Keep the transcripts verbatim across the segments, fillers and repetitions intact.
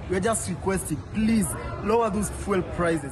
We're just requesting, please, lower those fuel prices.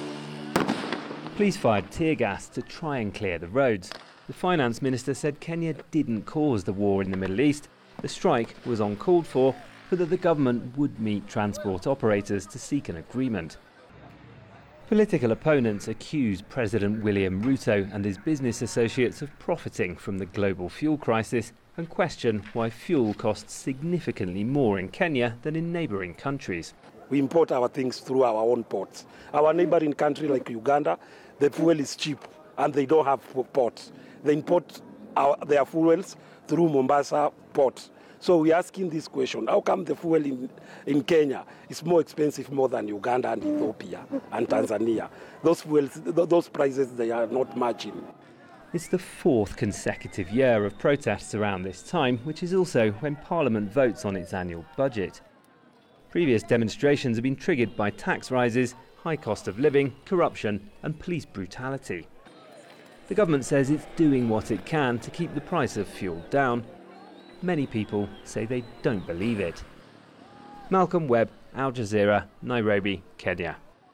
Police fired tear gas to try and clear the roads. The finance minister said Kenya didn't cause the war in the Middle East. The strike was uncalled for, but that the government would meet transport operators to seek an agreement. Political opponents accuse President William Ruto and his business associates of profiting from the global fuel crisis and question why fuel costs significantly more in Kenya than in neighbouring countries. We import our things through our own ports. Our neighbouring country like Uganda, the fuel is cheap and they don't have ports. They import our, their fuels through Mombasa port. So we're asking this question, how come the fuel in, in Kenya is more expensive more than Uganda and Ethiopia and Tanzania? Those fuels, those prices, they are not matching. It's the fourth consecutive year of protests around this time, which is also when Parliament votes on its annual budget. Previous demonstrations have been triggered by tax rises, high cost of living, corruption and police brutality. The government says it's doing what it can to keep the price of fuel down. Many people say they don't believe it. Malcolm Webb, Al Jazeera, Nairobi, Kenya.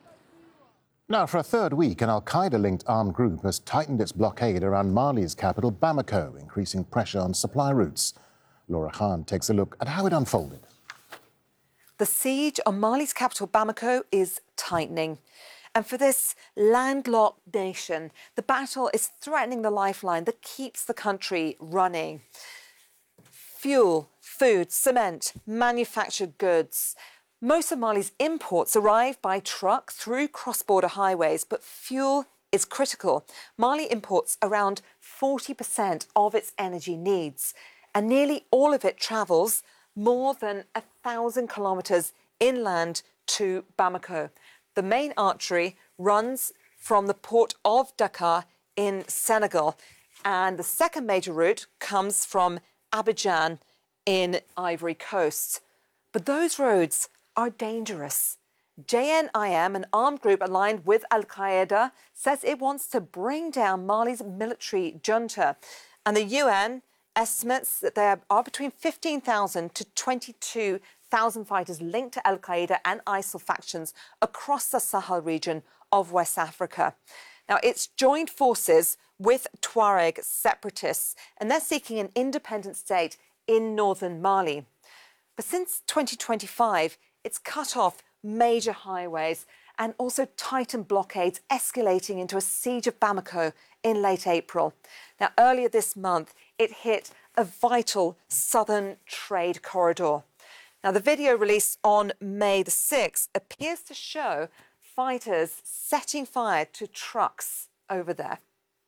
Now, for a third week, an al-Qaeda-linked armed group has tightened its blockade around Mali's capital, Bamako, increasing pressure on supply routes. Laura Khan takes a look at how it unfolded. The siege on Mali's capital, Bamako, is tightening. And for this landlocked nation, the battle is threatening the lifeline that keeps the country running. Fuel, food, cement, manufactured goods. Most of Mali's imports arrive by truck through cross-border highways, but fuel is critical. Mali imports around forty percent of its energy needs, and nearly all of it travels more than a thousand kilometres inland to Bamako. The main artery runs from the port of Dakar in Senegal, and the second major route comes from Abidjan in Ivory Coast. But those roads are dangerous. J N I M, an armed group aligned with Al-Qaeda, says it wants to bring down Mali's military junta. And the U N estimates that there are between fifteen thousand to twenty-two thousand fighters linked to Al-Qaeda and ISIL factions across the Sahel region of West Africa. Now, it's joined forces with Tuareg separatists, and they're seeking an independent state in northern Mali. But since twenty twenty-five, it's cut off major highways and also tightened blockades, escalating into a siege of Bamako in late April. Now, earlier this month, it hit a vital southern trade corridor. Now, the video released on May the sixth appears to show fighters setting fire to trucks over there.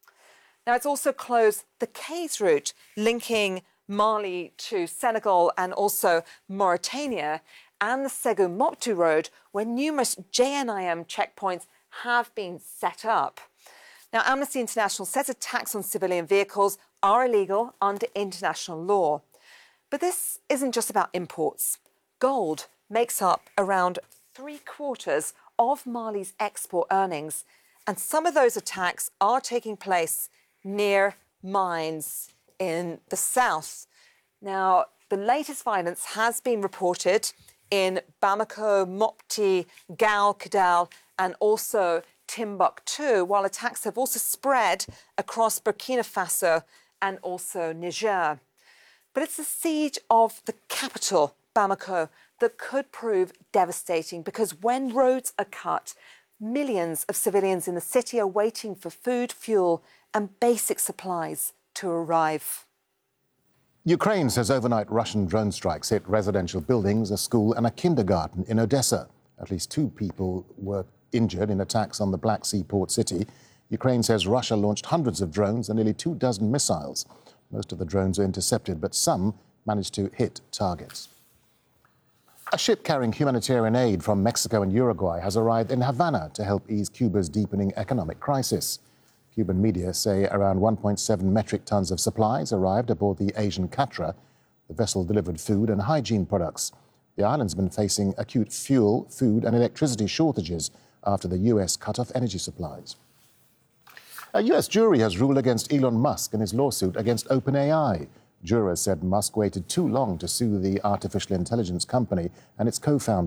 Now, it's also closed the Kayes route linking Mali to Senegal and also Mauritania, and the Segu-Mopti road, where numerous J N I M checkpoints have been set up. Now, Amnesty International says attacks on civilian vehicles are illegal under international law. But this isn't just about imports. Gold makes up around three quarters of Mali's export earnings, and some of those attacks are taking place near mines in the south. Now, the latest violence has been reported in Bamako, Mopti, Gao, Kidal, and also Timbuktu, while attacks have also spread across Burkina Faso and also Niger. But it's the siege of the capital, Bamako, that could prove devastating, because when roads are cut, millions of civilians in the city are waiting for food, fuel, and basic supplies to arrive. Ukraine says overnight Russian drone strikes hit residential buildings, a school and a kindergarten in Odessa. At least two people were injured in attacks on the Black Sea port city. Ukraine says Russia launched hundreds of drones and nearly two dozen missiles. Most of the drones were intercepted, but some managed to hit targets. A ship carrying humanitarian aid from Mexico and Uruguay has arrived in Havana to help ease Cuba's deepening economic crisis. Cuban media say around one point seven metric tons of supplies arrived aboard the Asian Catra. The vessel delivered food and hygiene products. The island's been facing acute fuel, food and electricity shortages after the U S cut off energy supplies. A U S jury has ruled against Elon Musk in his lawsuit against OpenAI. Jurors said Musk waited too long to sue the artificial intelligence company and its co-founder.